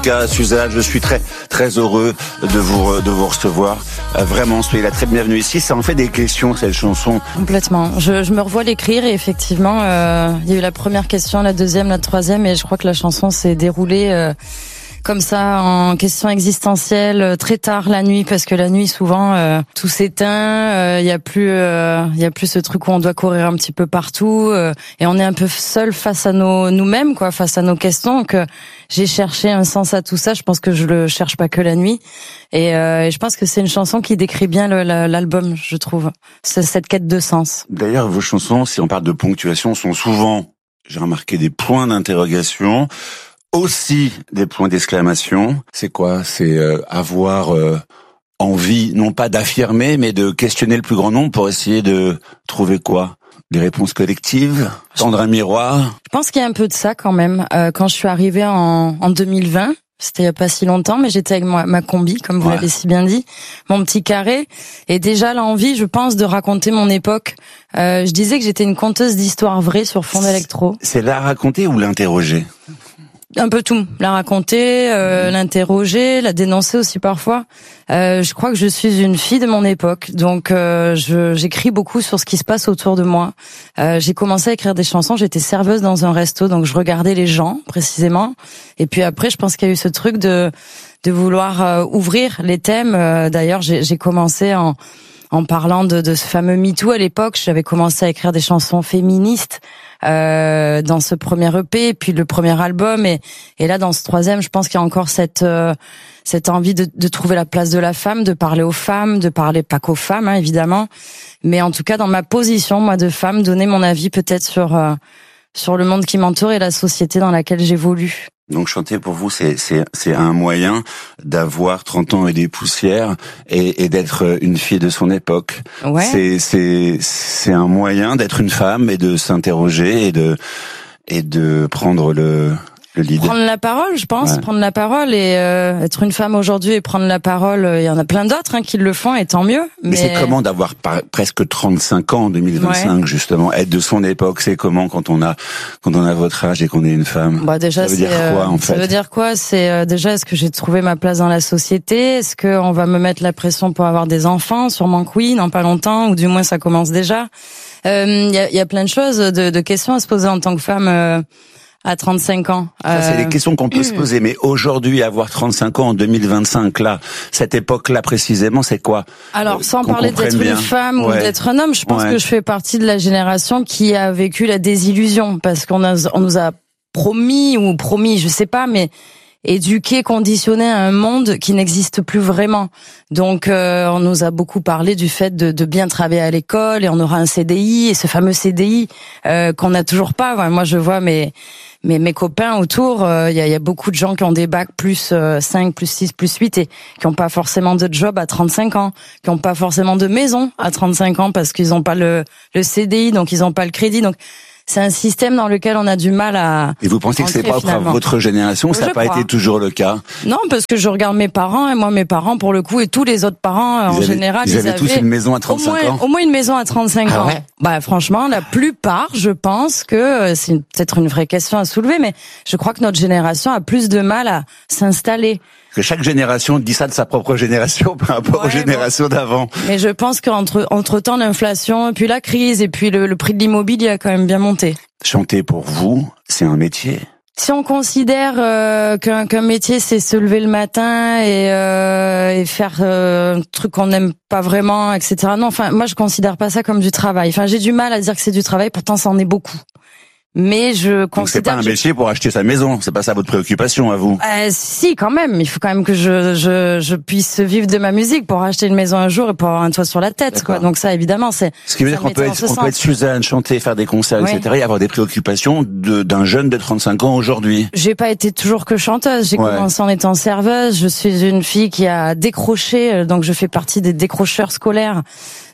Suzanne, je suis très heureux de vous recevoir. Vraiment, soyez la très bienvenue ici. Ça en fait des questions, cette chanson. Complètement. Je me revois l'écrire et effectivement, il y a eu la première question, la deuxième, la troisième et je crois que la chanson s'est déroulée comme ça en question existentielle très tard la nuit, parce que la nuit souvent tout s'éteint, il y a plus ce truc où on doit courir un petit peu partout et on est un peu seul face à nous-mêmes quoi, face à nos questions. Donc j'ai cherché un sens à tout ça. Je pense que je le cherche pas que la nuit et je pense que c'est une chanson qui décrit bien l'album, je trouve. C'est cette quête de sens. D'ailleurs, vos chansons, si on parle de ponctuation, sont souvent, j'ai remarqué, des points d'interrogation. Aussi des points d'exclamation. C'est quoi? C'est avoir envie, non pas d'affirmer, mais de questionner le plus grand nombre pour essayer de trouver quoi? Des réponses collectives? Tendre un miroir? Je pense qu'il y a un peu de ça quand même. Quand je suis arrivée en 2020, c'était il y a pas si longtemps, mais j'étais avec ma combi, comme vous l'avez si bien dit, mon petit carré, et déjà l'envie, je pense, de raconter mon époque. Je disais que j'étais une conteuse d'histoires vraies sur fond d'électro. C'est la raconter ou l'interroger? Un peu tout, la raconter, l'interroger, la dénoncer aussi parfois. Je crois que je suis une fille de mon époque, donc j'écris beaucoup sur ce qui se passe autour de moi. J'ai commencé à écrire des chansons, j'étais serveuse dans un resto, donc je regardais les gens précisément. Et puis après, je pense qu'il y a eu ce truc de vouloir ouvrir les thèmes. D'ailleurs, j'ai commencé en parlant de ce fameux MeToo à l'époque. J'avais commencé à écrire des chansons féministes dans ce premier EP, et puis le premier album, et là dans ce troisième, je pense qu'il y a encore cette envie de trouver la place de la femme, de parler aux femmes, de parler pas qu'aux femmes hein, évidemment, mais en tout cas dans ma position moi de femme, donner mon avis peut-être sur le monde qui m'entoure et la société dans laquelle j'évolue. Donc chanter pour vous, c'est un moyen d'avoir 30 ans et des poussières et d'être une fille de son époque. Ouais. C'est un moyen d'être une femme et de s'interroger et de prendre le lead. Prendre la parole, je pense, prendre la parole et être une femme aujourd'hui et prendre la parole, il y en a plein d'autres qui le font et tant mieux. Mais c'est comment d'avoir presque 35 ans en 2025 justement, être de son époque, c'est comment quand on a votre âge et qu'on est une femme? Bah déjà, ça veut dire quoi en fait? Ça veut dire quoi? C'est déjà, est-ce que j'ai trouvé ma place dans la société? Est-ce que on va me mettre la pression pour avoir des enfants? Sûrement que oui, dans pas longtemps, ou du moins ça commence déjà. Il y a plein de choses, de questions à se poser en tant que femme. À 35 ans. Ça, c'est des questions qu'on peut se poser. Mais aujourd'hui, avoir 35 ans en 2025, là, cette époque-là précisément, c'est quoi? Alors, sans parler d'être une femme ou d'être un homme, je pense que je fais partie de la génération qui a vécu la désillusion, parce qu'on nous a promis, je sais pas, mais éduqué, conditionné à un monde qui n'existe plus vraiment. Donc, on nous a beaucoup parlé du fait de bien travailler à l'école et on aura un CDI, et ce fameux CDI qu'on n'a toujours pas. Moi, je vois mes copains autour, il y a beaucoup de gens qui ont des bacs plus 5, plus 6, plus 8 et qui n'ont pas forcément de job à 35 ans, qui n'ont pas forcément de maison à 35 ans parce qu'ils n'ont pas le CDI, donc ils n'ont pas le crédit. Donc c'est un système dans lequel on a du mal à... Et vous pensez que c'est propre à votre génération? Ça n'a pas été toujours le cas? Non, parce que je regarde mes parents, et moi mes parents pour le coup, et tous les autres parents en général, ils avaient tous une maison à 35 ans? Au moins une maison à 35 ans. Ouais. Bah franchement, la plupart, je pense que c'est peut-être une vraie question à soulever, mais je crois que notre génération a plus de mal à s'installer. Que chaque génération dit ça de sa propre génération par rapport aux générations d'avant. Mais je pense qu'entre temps, l'inflation, et puis la crise, et puis le prix de l'immobilier a quand même bien monté. Chanter pour vous, c'est un métier? Si on considère qu'un métier c'est se lever le matin et faire un truc qu'on n'aime pas vraiment, etc. Non, enfin moi je considère pas ça comme du travail. Enfin j'ai du mal à dire que c'est du travail, pourtant ça en est beaucoup. Mais je considère. Donc c'est pas un métier pour acheter sa maison, c'est pas ça votre préoccupation à vous? Si, quand même. Il faut quand même que je puisse vivre de ma musique pour acheter une maison un jour et pour avoir un toit sur la tête, quoi. Donc ça, évidemment, c'est. Ce qui veut dire qu'on peut être Suzanne, chanter, faire des concerts, etc. et avoir des préoccupations d'un jeune de 35 ans aujourd'hui. J'ai pas été toujours que chanteuse. J'ai commencé en étant serveuse. Je suis une fille qui a décroché, donc je fais partie des décrocheurs scolaires.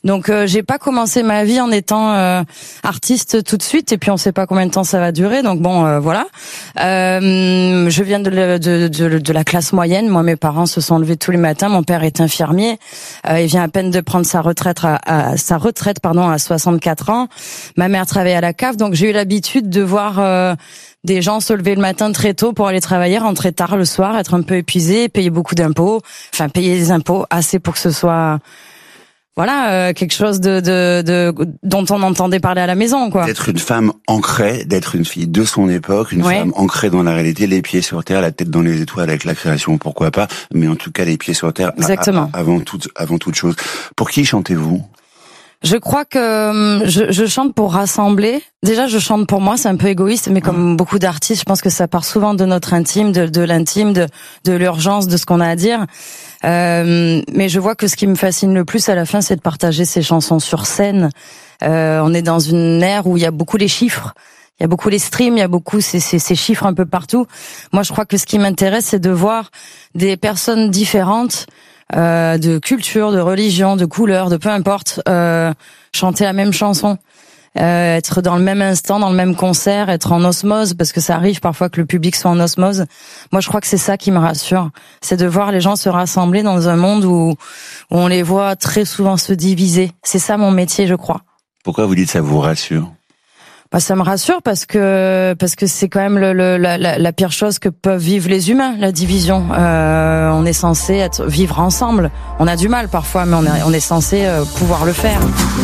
Donc j'ai pas commencé ma vie en étant artiste tout de suite, et puis on sait pas combien de temps ça va durer. Donc bon, voilà. Je viens de la classe moyenne. Moi, mes parents se sont levés tous les matins. Mon père est infirmier. Il vient à peine de prendre sa retraite à 64 ans. Ma mère travaille à la cave, donc j'ai eu l'habitude de voir des gens se lever le matin très tôt pour aller travailler, rentrer tard le soir, être un peu épuisés, payer beaucoup d'impôts, enfin payer des impôts assez pour que ce soit quelque chose dont on entendait parler à la maison, quoi. D'être une femme ancrée, d'être une fille de son époque, une femme ancrée dans la réalité, les pieds sur terre, la tête dans les étoiles avec la création, pourquoi pas, mais en tout cas les pieds sur terre. Exactement. Avant toute chose. Pour qui chantez-vous ? Je crois que je chante pour rassembler. Déjà, je chante pour moi, c'est un peu égoïste, mais comme beaucoup d'artistes, je pense que ça part souvent de notre intime, de l'intime, de l'urgence, de ce qu'on a à dire. Mais je vois que ce qui me fascine le plus à la fin, c'est de partager ces chansons sur scène. On est dans une ère où il y a beaucoup les chiffres. Il y a beaucoup les streams, il y a beaucoup ces chiffres un peu partout. Moi, je crois que ce qui m'intéresse, c'est de voir des personnes différentes, de culture, de religion, de couleur, de peu importe, chanter la même chanson, être dans le même instant, dans le même concert, être en osmose, parce que ça arrive parfois que le public soit en osmose. Moi, je crois que c'est ça qui me rassure, c'est de voir les gens se rassembler dans un monde où on les voit très souvent se diviser. C'est ça mon métier, je crois. Pourquoi vous dites ça vous rassure ? Ça me rassure parce que c'est quand même la pire chose que peuvent vivre les humains, la division. On est censé vivre ensemble. On a du mal parfois, mais on est censé pouvoir le faire.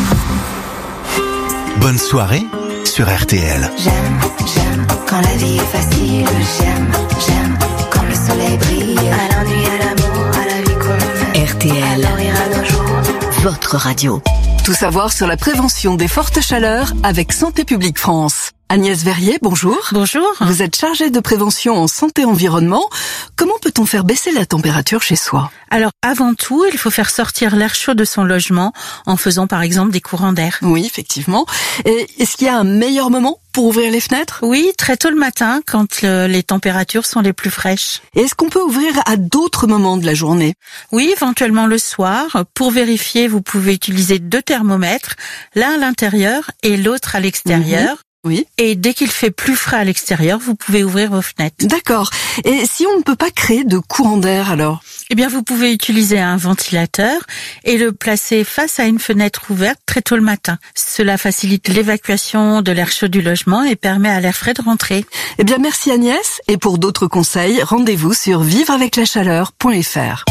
Bonne soirée sur RTL. J'aime quand la vie est facile. J'aime quand le soleil brille. À l'ennui, à l'amour, à la vie qu'on mène. RTL. Alors ira nos jours. Votre radio. Tout savoir sur la prévention des fortes chaleurs avec Santé publique France. Agnès Verrier, bonjour. Bonjour. Vous êtes chargée de prévention en santé-environnement. Comment peut-on faire baisser la température chez soi ? Alors, avant tout, il faut faire sortir l'air chaud de son logement en faisant par exemple des courants d'air. Oui, effectivement. Et est-ce qu'il y a un meilleur moment pour ouvrir les fenêtres ? Oui, très tôt le matin, quand les températures sont les plus fraîches. Et est-ce qu'on peut ouvrir à d'autres moments de la journée ? Oui, éventuellement le soir. Pour vérifier, vous pouvez utiliser 2 thermomètres, l'un à l'intérieur et l'autre à l'extérieur. Oui. Et dès qu'il fait plus frais à l'extérieur, vous pouvez ouvrir vos fenêtres. D'accord. Et si on ne peut pas créer de courant d'air alors ? Eh bien, vous pouvez utiliser un ventilateur et le placer face à une fenêtre ouverte très tôt le matin. Cela facilite l'évacuation de l'air chaud du logement et permet à l'air frais de rentrer. Eh bien, merci Agnès. Et pour d'autres conseils, rendez-vous sur vivreaveclachaleur.fr.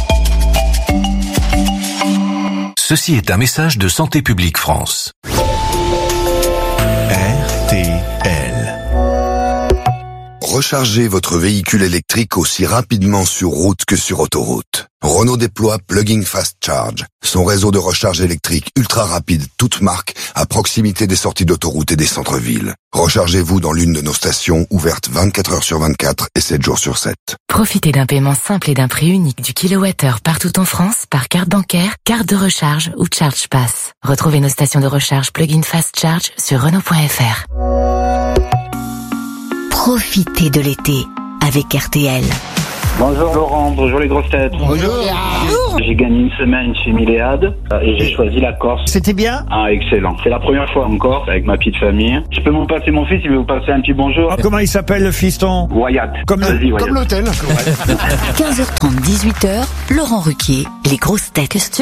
Ceci est un message de Santé publique France. RTL. Rechargez votre véhicule électrique aussi rapidement sur route que sur autoroute. Renault déploie Plug-in Fast Charge, son réseau de recharge électrique ultra rapide, toute marque, à proximité des sorties d'autoroute et des centres-villes. Rechargez-vous dans l'une de nos stations ouvertes 24 heures sur 24 et 7 jours sur 7. Profitez d'un paiement simple et d'un prix unique du kilowattheure partout en France par carte bancaire, carte de recharge ou Charge Pass. Retrouvez nos stations de recharge Plug-in Fast Charge sur Renault.fr. Profitez de l'été avec RTL. Bonjour Laurent, bonjour les grosses têtes. Bonjour. J'ai gagné une semaine chez Milléade et j'ai choisi la Corse. C'était bien ? Ah, excellent. C'est la première fois en Corse avec ma petite famille. Je peux vous passer mon fils, il veut vous passer un petit bonjour. Comment il s'appelle le fiston ? Wyatt. Vas-y, Comme l'hôtel. 15h30, 18h, Laurent Ruquier, les grosses têtes. Qu'est-ce que tu veux faire ?